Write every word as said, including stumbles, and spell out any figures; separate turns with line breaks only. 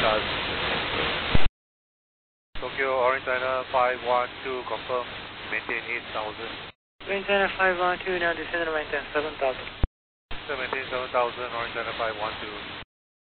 start. Tokyo Orange China five one two, confirm, maintain eight thousand.
Orange China five one two, now descend and maintain seven thousand.
So maintain seven thousand, Orange China five one two.